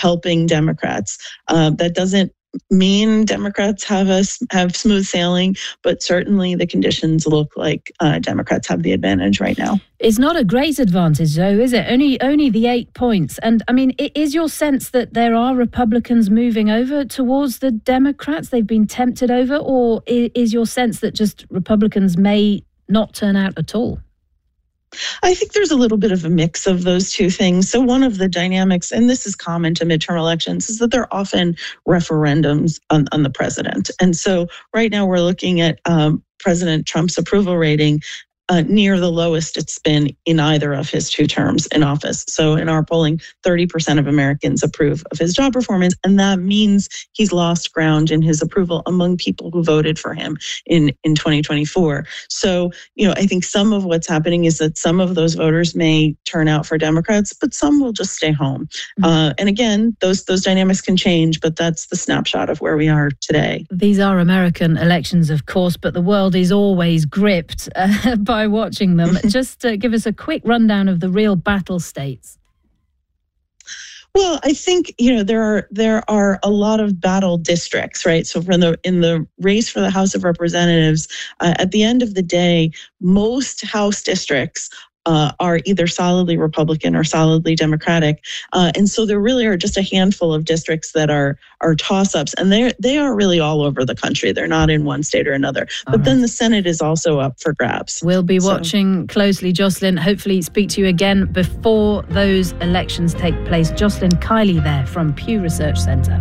helping Democrats. That doesn't mean Democrats have smooth sailing, but certainly the conditions look like Democrats have the advantage right now. It's not a great advantage, though, is it? Only the 8 points. And I mean, is your sense that there are Republicans moving over towards the Democrats? They've been tempted over, or is your sense that just Republicans may not turn out at all? I think there's a little bit of a mix of those two things. So one of the dynamics, and this is common to midterm elections, is that they're often referendums on the president. And so right now we're looking at President Trump's approval rating near the lowest it's been in either of his 2 terms in office. So in our polling, 30% of Americans approve of his job performance, and that means he's lost ground in his approval among people who voted for him in 2024. So, I think some of what's happening is that some of those voters may turn out for Democrats, but some will just stay home. And again, those dynamics can change, but that's the snapshot of where we are today. These are American elections, of course, but the world is always gripped by watching them. Just give us a quick rundown of the real battle states. Well, I think there are a lot of battle districts, right? So in the race for the House of Representatives, at the end of the day, most House districts are either solidly Republican or solidly Democratic. And so there really are just a handful of districts that are toss-ups, and they are really all over the country. They're not in one state or another. But then the Senate is also up for grabs. We'll be watching closely, Jocelyn. Hopefully speak to you again before those elections take place. Jocelyn Kiley there from Pew Research Centre.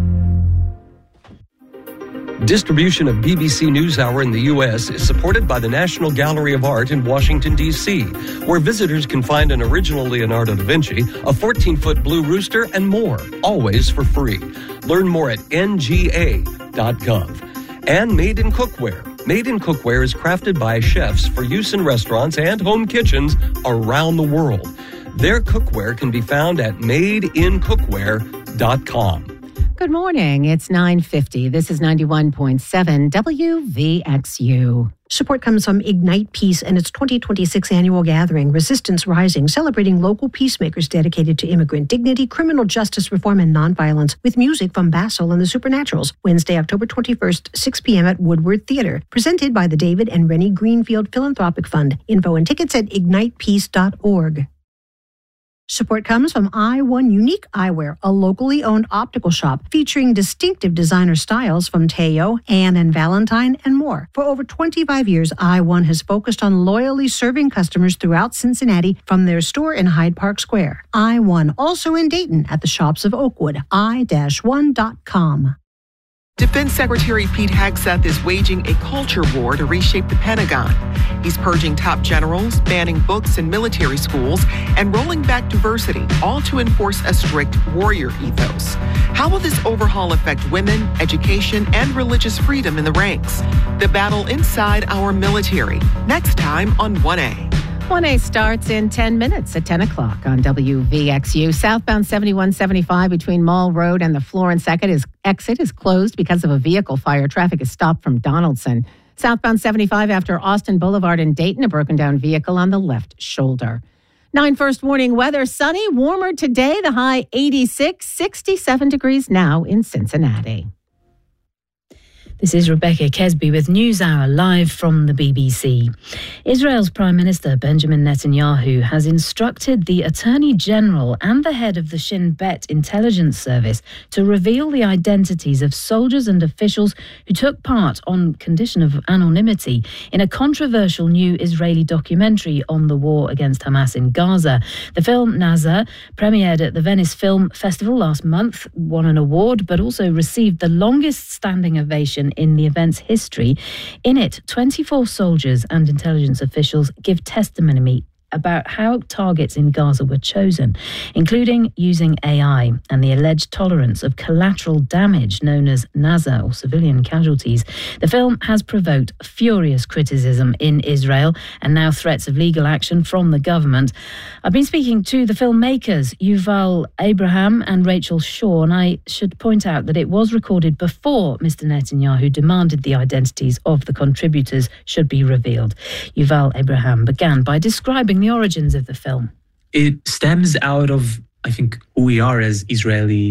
Distribution of BBC NewsHour in the U.S. is supported by the National Gallery of Art in Washington, D.C., where visitors can find an original Leonardo da Vinci, a 14-foot blue rooster, and more, always for free. Learn more at nga.gov. And Made in Cookware. Made in Cookware is crafted by chefs for use in restaurants and home kitchens around the world. Their cookware can be found at madeincookware.com. Good morning. It's 9:50. This is 91.7 WVXU. Support comes from Ignite Peace and its 2026 annual gathering, Resistance Rising, celebrating local peacemakers dedicated to immigrant dignity, criminal justice reform, and nonviolence, with music from Basil and the Supernaturals. Wednesday, October 21st, 6 p.m. at Woodward Theater. Presented by the David and Rennie Greenfield Philanthropic Fund. Info and tickets at ignitepeace.org. Support comes from I1 Unique Eyewear, a locally owned optical shop featuring distinctive designer styles from Teo, Anne and Valentine, and more. For over 25 years, I1 has focused on loyally serving customers throughout Cincinnati from their store in Hyde Park Square. I1, also in Dayton at the shops of Oakwood, i-1.com. Defense Secretary Pete Hegseth is waging a culture war to reshape the Pentagon. He's purging top generals, banning books in military schools, and rolling back diversity, all to enforce a strict warrior ethos. How will this overhaul affect women, education, and religious freedom in the ranks? The battle inside our military. Next time on 1A. 1A starts in 10 minutes at 10 o'clock on WVXU. Southbound 7175 between Mall Road and the Florence exit is closed because of a vehicle fire. Traffic is stopped from Donaldson. Southbound 75 after Austin Boulevard in Dayton, a broken down vehicle on the left shoulder. 9 first warning weather, sunny, warmer today, the high 86, 67 degrees now in Cincinnati. This is Rebecca Kesby with NewsHour live from the BBC. Israel's Prime Minister Benjamin Netanyahu has instructed the Attorney General and the head of the Shin Bet intelligence service to reveal the identities of soldiers and officials who took part on condition of anonymity in a controversial new Israeli documentary on the war against Hamas in Gaza. The film Nazar premiered at the Venice Film Festival last month, won an award, but also received the longest standing ovation in the event's history. In it, 24 soldiers and intelligence officials give testimony about how targets in Gaza were chosen, including using AI and the alleged tolerance of collateral damage known as Nazar, or civilian casualties. The film has provoked furious criticism in Israel and now threats of legal action from the government. I've been speaking to the filmmakers Yuval Abraham and Rachel Shaw, and I should point out that it was recorded before Mr. Netanyahu demanded the identities of the contributors should be revealed. Yuval Abraham began by describing the origins of the film. It stems out of, I think, who we are as Israeli